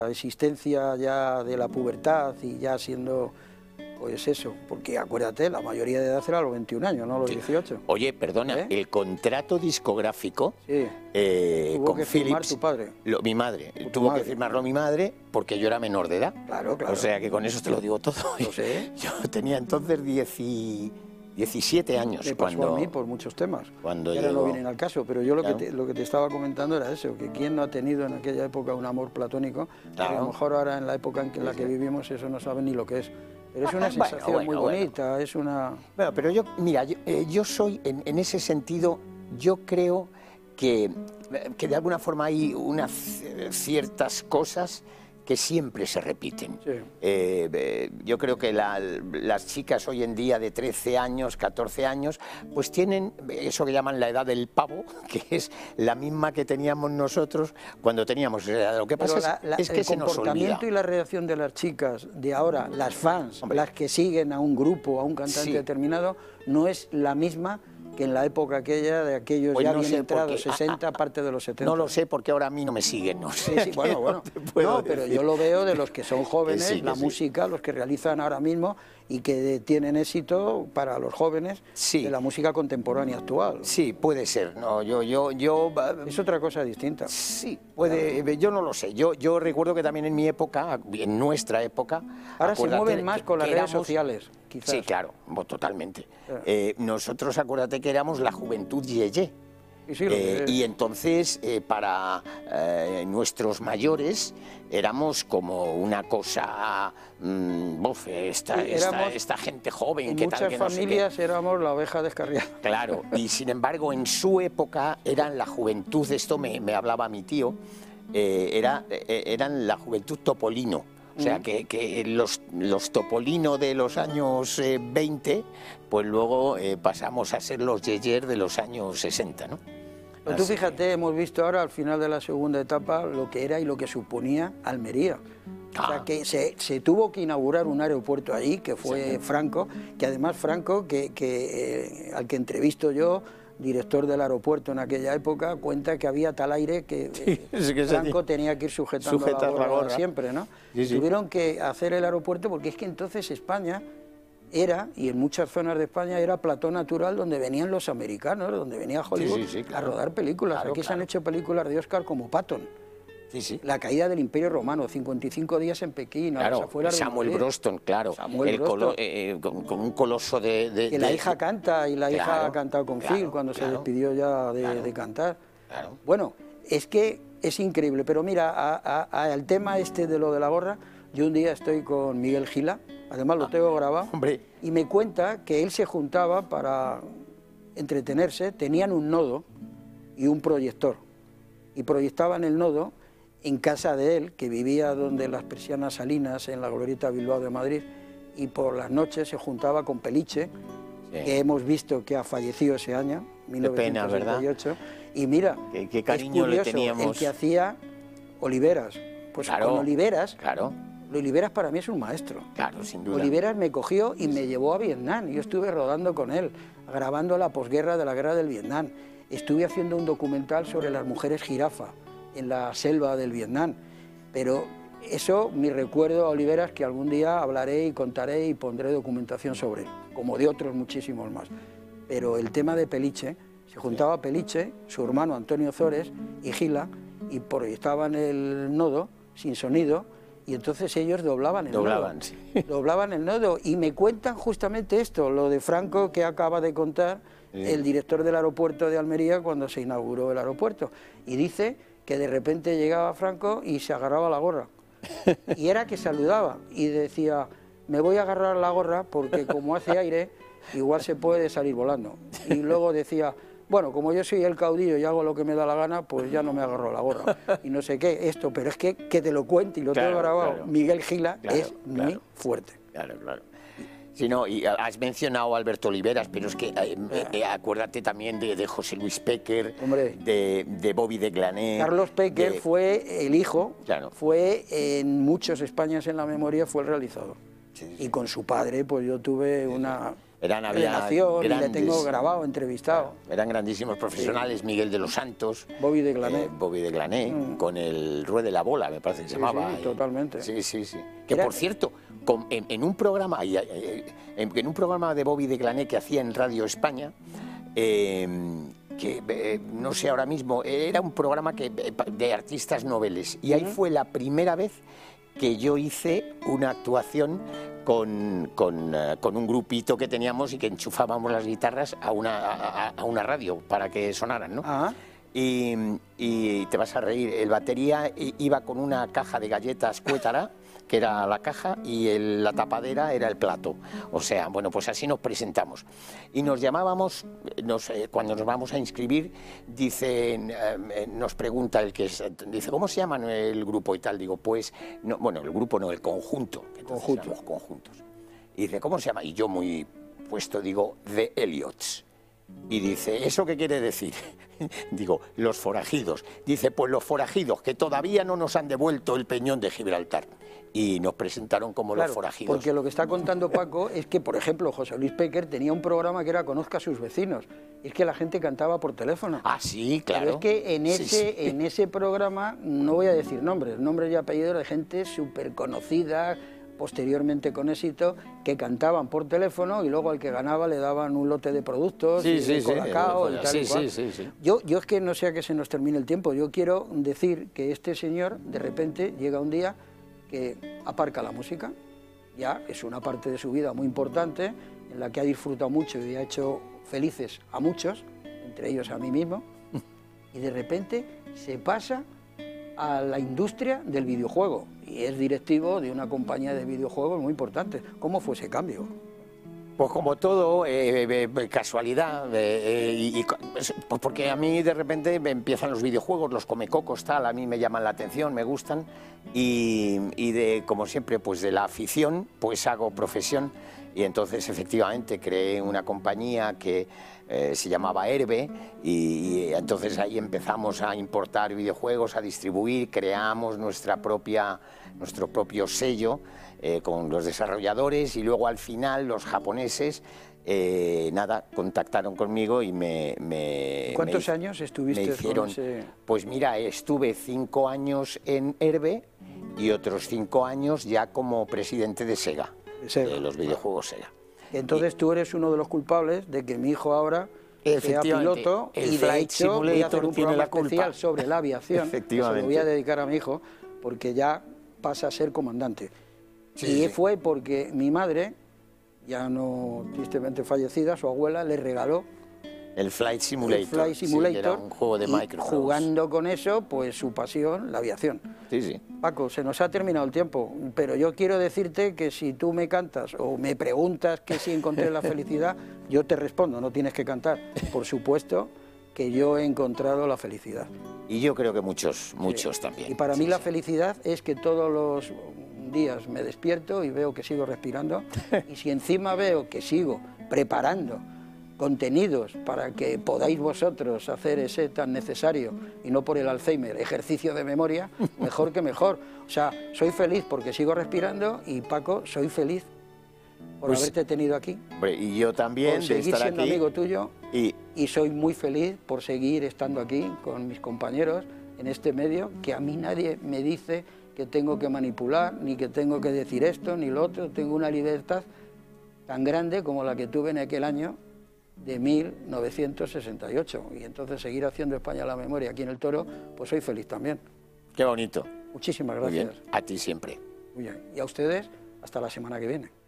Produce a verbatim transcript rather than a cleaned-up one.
La existencia ya de la pubertad y ya siendo, pues eso, porque acuérdate, la mayoría de edad era a los veintiún años, no a los sí. dieciocho. Oye, perdona, ¿Eh? el contrato discográfico sí. eh, tuvo con que Philips, firmar tu padre. Lo, mi madre, tu tuvo madre. que firmarlo mi madre porque yo era menor de edad. Claro, claro. O sea que con eso te lo digo todo. Lo sé. Yo tenía entonces diecisiete años. Me pasó cuando, a mí por muchos temas. Cuando ahora llegó... no vienen al caso, pero yo lo, claro. que te, lo que te estaba comentando era eso, que quién no ha tenido en aquella época un amor platónico, claro. a lo mejor ahora en la época en la que vivimos eso no sabe ni lo que es. Pero es una bueno, sensación bueno, muy bueno. bonita, es una... Bueno, pero yo, mira, yo, eh, yo soy, en, en ese sentido, yo creo que, que de alguna forma hay unas ciertas cosas que siempre se repiten. Sí. Eh, eh, yo creo que la, las chicas hoy en día de trece años, catorce años, pues tienen eso que llaman la edad del pavo, que es la misma que teníamos nosotros cuando teníamos esa edad. Lo que pasa la, la, es, es que el se nos olvida. El comportamiento y la reacción de las chicas de ahora, las fans, Hombre. las que siguen a un grupo, a un cantante sí. determinado, no es la misma que en la época aquella de aquellos pues ya no bien sé, entrados, porque, sesenta, a, a, parte de los setenta. No lo sé porque ahora a mí no me siguen, no sé. Sí, sí, bueno, bueno. No, no pero yo lo veo de los que son jóvenes, que sí, que la sí. música, los que realizan ahora mismo y que tienen éxito para los jóvenes sí. de la música contemporánea actual. Sí, puede ser. No, yo, yo, yo. Es otra cosa distinta. Sí, puede. Claro. Yo no lo sé. Yo, yo recuerdo que también en mi época, en nuestra época. Ahora se mueven más que, con las redes éramos, sociales. Quizás. Sí, claro, totalmente. Claro. Eh, nosotros, acuérdate que éramos la juventud yeye. Y, sí, eh, y entonces, eh, para eh, nuestros mayores, éramos como una cosa, mmm, uf, esta, sí, esta, esta gente joven, que tal, que no sé qué. En muchas familias éramos la oveja descarriada. Claro, y sin embargo, en su época eran la juventud, esto me, me hablaba mi tío, eh, era, eh, eran la juventud topolino. O sea, que, que los, los Topolino de los años eh, veinte, pues luego eh, pasamos a ser los Yeyer de los años sesenta, ¿no? Pero tú fíjate, que... hemos visto ahora al final de la segunda etapa lo que era y lo que suponía Almería. Ah. O sea, que se, se tuvo que inaugurar un aeropuerto allí, que fue sí. Franco, que además Franco, que, que eh, al que entrevisto yo, director del aeropuerto en aquella época, cuenta que había tal aire que, sí, es que Franco tenía que ir sujetando la gorra, la gorra siempre, ¿no? Sí, sí. Tuvieron que hacer el aeropuerto porque es que entonces España era, y en muchas zonas de España era plató natural donde venían los americanos, donde venía Hollywood sí, sí, sí, claro. a rodar películas. Claro, Aquí claro. se han hecho películas de Oscar como Patton. Sí, sí. La caída del Imperio Romano, cincuenta y cinco días en Pekín, claro, a las afueras Samuel de Broston, claro, Samuel el Broston. Colo, eh, con, con un coloso de... de que la de... hija canta, y la claro, hija ha cantado con claro, Phil cuando claro, se despidió ya de, claro, de cantar. Claro. Bueno, es que es increíble, pero mira, al tema este de lo de la gorra, yo un día estoy con Miguel Gila, además lo tengo grabado, hombre. y me cuenta que él se juntaba para entretenerse, tenían un nodo y un proyector, y proyectaban el nodo en casa de él, que vivía donde las persianas Salinas, en la Glorieta Bilbao de Madrid, y por las noches se juntaba con Peliche, sí. que hemos visto que ha fallecido ese año, mil novecientos setenta y ocho, qué pena, ¿verdad? Y mira, qué, qué cariño es curioso, le teníamos. el que hacía Oliveras, pues claro, con Oliveras, claro. Oliveras para mí es un maestro. Claro, sin duda. Oliveras me cogió y me llevó a Vietnam, yo estuve rodando con él, grabando la posguerra de la guerra del Vietnam, estuve haciendo un documental sobre las mujeres jirafa en la selva del Vietnam, pero eso, mi recuerdo a Oliveras, que algún día hablaré y contaré y pondré documentación sobre él, como de otros muchísimos más. Pero el tema de Peliche, se juntaba Peliche, su hermano Antonio Zores y Gila, y proyectaban el nodo sin sonido, y entonces ellos doblaban el doblaban, nodo. Sí. Doblaban el nodo, y me cuentan justamente esto, lo de Franco que acaba de contar sí. el director del aeropuerto de Almería cuando se inauguró el aeropuerto, y dice que de repente llegaba Franco y se agarraba la gorra. Y era que saludaba y decía, me voy a agarrar la gorra porque como hace aire, igual se puede salir volando. Y luego decía, bueno, como yo soy el caudillo y hago lo que me da la gana, pues ya no me agarro la gorra. Y no sé qué, esto, pero es que, que te lo cuente y lo claro, tengo grabado. Claro. Miguel Gila claro, es claro. muy fuerte. Claro, claro. Sí, no, y has mencionado a Alberto Oliveras, pero es que eh, eh, acuérdate también de, de José Luis Péquer, de, de Bobby de Glané. Carlos Péquer de... fue el hijo, claro. fue en muchos Españas en la memoria, fue el realizador. Sí, sí. Y con su padre, pues yo tuve sí, una, Eran, había relación, grandes, y le tengo grabado, entrevistado. Eran grandísimos profesionales, sí. Miguel de los Santos, Bobby de Glané, eh, Bobby de Glané mm. con el Rue de la Bola, me parece que sí, se llamaba. Sí, totalmente. Sí, sí, sí. Que Era... por cierto, con, en, en un programa, en, en un programa de Bobby de Glané que hacía en Radio España, eh, que eh, no sé ahora mismo, era un programa que, de artistas noveles, y ahí uh-huh. fue la primera vez que yo hice una actuación con, con, uh, con un grupito que teníamos y que enchufábamos las guitarras a una, a, a una radio para que sonaran, ¿no? Uh-huh. y, y te vas a reír, el batería iba con una caja de galletas Cuétara, que era la caja, y el, la tapadera era el plato. O sea, bueno, pues así nos presentamos. Y nos llamábamos, nos, eh, cuando nos vamos a inscribir, dicen, eh, nos pregunta el que es, dice, ¿cómo se llama el grupo y tal? Digo, pues, no, bueno, el grupo no, el conjunto. Conjunto. Los conjuntos. Y dice, ¿cómo se llama? Y yo muy puesto digo, The Elliots. Y dice, ¿eso qué quiere decir? Digo, los forajidos. Dice, pues los forajidos, que todavía no nos han devuelto el peñón de Gibraltar. Y nos presentaron como claro, los forajidos. Porque lo que está contando Paco es que, por ejemplo, José Luis Péquer tenía un programa que era Conozca a sus vecinos. Y es que la gente cantaba por teléfono. Ah, sí, claro. Pero es que en ese, sí, sí. en ese programa, no voy a decir nombres, nombres y apellidos de gente súper conocida, posteriormente con éxito, que cantaban por teléfono y luego al que ganaba le daban un lote de productos, sí, y sí, de colacao sí, y tal sí, y cual. Sí, sí, sí. Yo, yo es que no sé a que se nos termine el tiempo, yo quiero decir que este señor de repente llega un día que aparca la música, ya es una parte de su vida muy importante, en la que ha disfrutado mucho y ha hecho felices a muchos, entre ellos a mí mismo, y de repente se pasa a la industria del videojuego, y es directivo de una compañía de videojuegos muy importante. ¿Cómo fue ese cambio? Pues como todo, eh, eh, casualidad, eh, y, y, pues porque a mí de repente me empiezan los videojuegos, los comecocos, tal, a mí me llaman la atención, me gustan, y, y de, como siempre, pues de la afición, pues hago profesión, y entonces efectivamente creé una compañía que eh, se llamaba Herbe, y, y entonces ahí empezamos a importar videojuegos, a distribuir, creamos nuestra propia, nuestro propio sello, Eh, con los desarrolladores, y luego al final los japoneses, eh, nada, contactaron conmigo y me... me ¿Cuántos me, años estuviste me hicieron, con ese...? Pues mira, estuve cinco años en Herbe y otros cinco años ya como presidente de Sega, de, Sega. de los videojuegos Sega. Entonces y, tú eres uno de los culpables de que mi hijo ahora sea piloto, el y de hecho voy a hacer un programa la culpa. especial sobre la aviación, Efectivamente. que se lo voy a dedicar a mi hijo, porque ya pasa a ser comandante. Sí, y sí. fue porque mi madre, ya no tristemente fallecida, su abuela le regaló el Flight Simulator, el Flight Simulator, sí, era un juego de y Microsoft. Jugando con eso, pues su pasión, la aviación. Sí, sí. Paco, se nos ha terminado el tiempo, pero yo quiero decirte que si tú me cantas o me preguntas que si encontré la felicidad, yo te respondo, no tienes que cantar. Por supuesto que yo he encontrado la felicidad. Y yo creo que muchos, muchos sí. también. Y para sí, mí la sí. felicidad es que todos los días me despierto y veo que sigo respirando, y si encima veo que sigo preparando contenidos para que podáis vosotros hacer ese tan necesario, y no por el Alzheimer, ejercicio de memoria, mejor que mejor. O sea, soy feliz porque sigo respirando, y Paco, soy feliz por pues, haberte tenido aquí. Hombre, y yo también, por seguir de estar siendo aquí, amigo tuyo, y... y soy muy feliz por seguir estando aquí con mis compañeros en este medio, que a mí nadie me dice que tengo que manipular, ni que tengo que decir esto, ni lo otro. Tengo una libertad tan grande como la que tuve en aquel año de mil novecientos sesenta y ocho. Y entonces seguir haciendo España a la memoria aquí en El Toro, pues soy feliz también. Qué bonito. Muchísimas gracias. Muy bien. A ti siempre. Muy bien. Y a ustedes, hasta la semana que viene.